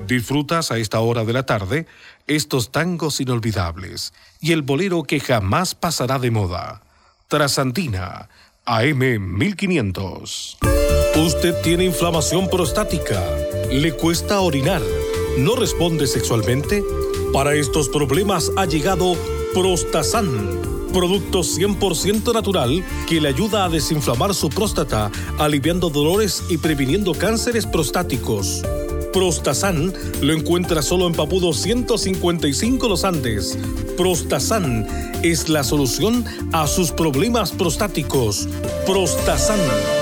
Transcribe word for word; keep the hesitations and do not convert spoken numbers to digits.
Disfrutas a esta hora de la tarde estos tangos inolvidables y el bolero que jamás pasará de moda. Trasandina, A M mil quinientos. Usted tiene inflamación prostática, le cuesta orinar, no responde sexualmente. Para estos problemas ha llegado Prostasan, producto cien por ciento natural que le ayuda a desinflamar su próstata, aliviando dolores y previniendo cánceres prostáticos. Prostasan lo encuentra solo en Papudo ciento cincuenta y cinco Los Andes. Prostasan es la solución a sus problemas prostáticos. Prostasan.